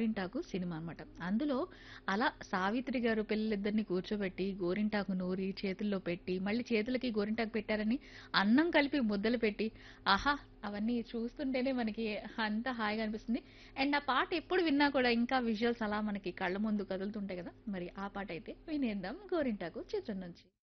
గోరింటాకు' సినిమా అనమాట. అందులో అలా సావిత్రి గారు పిల్లలిద్దరిని కూర్చోబెట్టి, గోరింటాకు నూరి చేతుల్లో పెట్టి, మళ్ళీ చేతులకి గోరింటాకు పెట్టారని అన్నం కలిపి ముద్దలు పెట్టి, ఆహా! అవన్నీ చూస్తుంటేనే మనకి అంత హాయిగా అనిపిస్తుంది. అండ్ ఆ పాట ఎప్పుడు విన్నా కూడా ఇంకా విజువల్స్ అలా మనకి కళ్ళ ముందు కదులుతుంటాయి కదా! మరి ఆ పాటైతే వినేద్దాం 'గోరింటాకు' చిత్రం నుంచి.